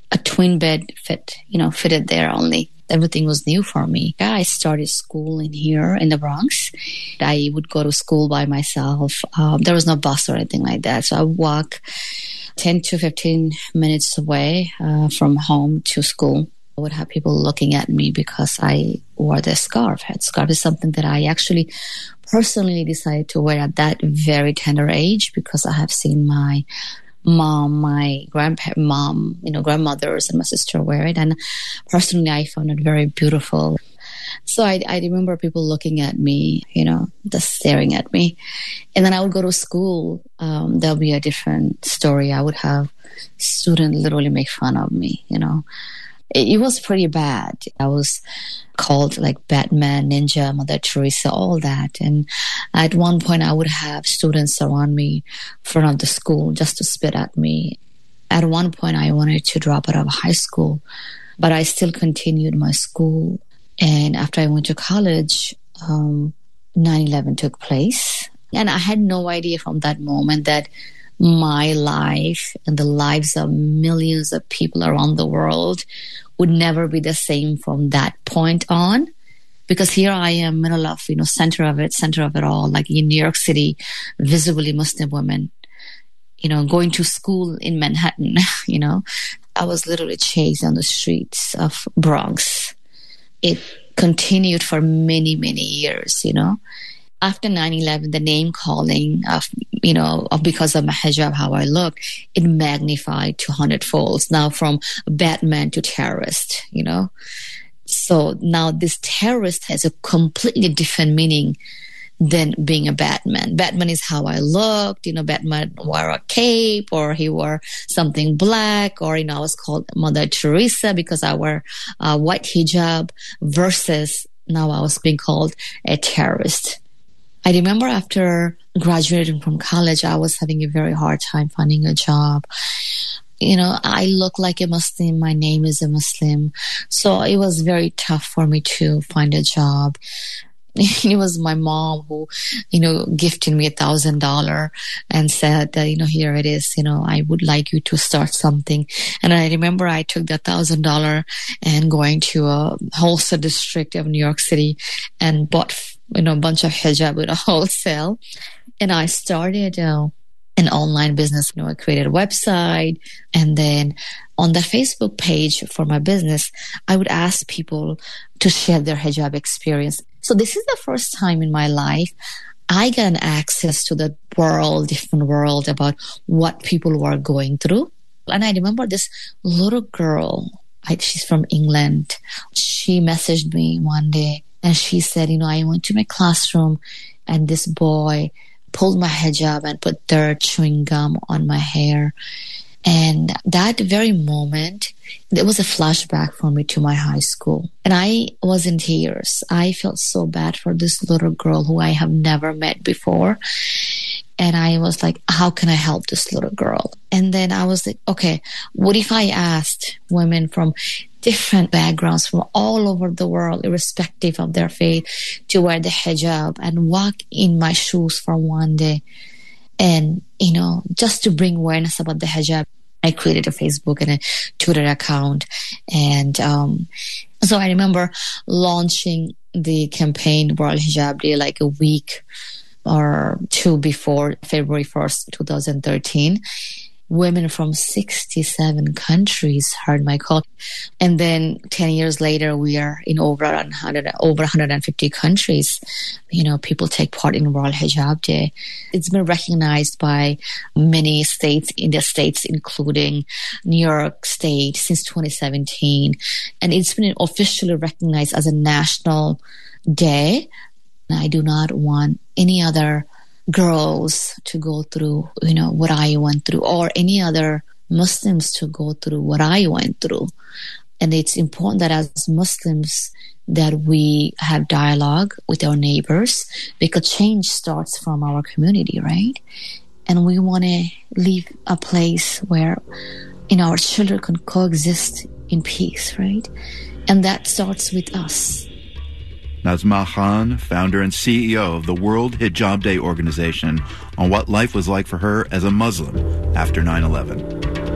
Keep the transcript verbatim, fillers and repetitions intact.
a twin bed fit, you know, fitted there only. Everything was new for me. I started school in here in the Bronx. I would go to school by myself. Um, there was no bus or anything like that. So I would walk ten to fifteen minutes away uh, from home to school. I would have people looking at me because I wore the scarf. The scarf is something that I actually personally decided to wear at that very tender age because I have seen my mom, my grandpa, mom, you know, grandmothers and my sister wear it. And personally, I found it very beautiful. So I, I remember people looking at me, you know, just staring at me. And then I would go to school. Um, there'll be a different story. I would have students literally make fun of me, you know. It, it was pretty bad. I was called like Batman, Ninja, Mother Teresa, all that. And at one point, I would have students around me in front of the school just to spit at me. At one point, I wanted to drop out of high school, but I still continued my school. And after I went to college, um, nine eleven took place. And I had no idea from that moment that my life and the lives of millions of people around the world would never be the same from that point on. Because here I am, middle of, you know, center of it, center of it all, like in New York City, visibly Muslim women, you know, going to school in Manhattan, you know. I was literally chased on the streets of Bronx. It continued for many, many years, you know. After nine eleven, the name calling of, you know, of because of my hijab, how I look, it magnified to hundred folds. Now from Batman to terrorist, you know. So now this terrorist has a completely different meaning than being a Batman. Batman is how I looked, you know, Batman wore a cape or he wore something black, or, you know, I was called Mother Teresa because I wore a white hijab, versus now I was being called a terrorist. I remember after graduating from college, I was having a very hard time finding a job. You know, I look like a Muslim. My name is a Muslim. So it was very tough for me to find a job. It was my mom who, you know, gifted me a thousand dollar and said that, you know, here it is, you know, I would like you to start something. And I remember I took that thousand dollar and going to a wholesale district of New York City and bought, you know, a bunch of hijab with a wholesale. And I started uh, an online business. You know, I created a website, and then on the Facebook page for my business, I would ask people to share their hijab experience. So this is the first time in my life I got access to the world, different world about what people were going through. And I remember this little girl, I, she's from England. She messaged me one day and she said, you know, I went to my classroom and this boy pulled my hijab and put their chewing gum on my hair. And that very moment, there was a flashback for me to my high school. And I was in tears. I felt so bad for this little girl who I have never met before. And I was like, how can I help this little girl? And then I was like, okay, what if I asked women from different backgrounds from all over the world, irrespective of their faith, to wear the hijab and walk in my shoes for one day? And, you know, just to bring awareness about the hijab, I created a Facebook and a Twitter account. And um, so I remember launching the campaign World Hijab Day like a week or two before February first, twenty thirteen. Women from sixty-seven countries heard my call. And then ten years later, we are in over one hundred, over one hundred fifty countries. You know, people take part in World Hijab Day. It's been recognized by many states in the states, including New York State, since twenty seventeen. And it's been officially recognized as a national day. I do not want any other girls to go through, you know, what I went through, or any other Muslims to go through what I went through. And it's important that as Muslims that we have dialogue with our neighbors, because change starts from our community, right? And we want to leave a place where, you know, our children can coexist in peace, right? And that starts with us. Nazma Khan, founder and C E O of the World Hijab Day organization, on what life was like for her as a Muslim after nine eleven.